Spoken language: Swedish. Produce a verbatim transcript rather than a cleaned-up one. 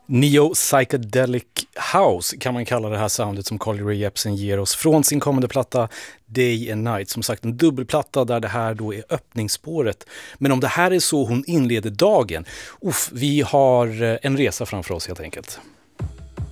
Neo-psychedelic house kan man kalla det här soundet som Carly Rae Jepsen ger oss från sin kommande platta Day and Night. Som sagt en dubbelplatta där det här då är öppningsspåret. Men om det här är så hon inleder dagen, uff, vi har en resa framför oss helt enkelt.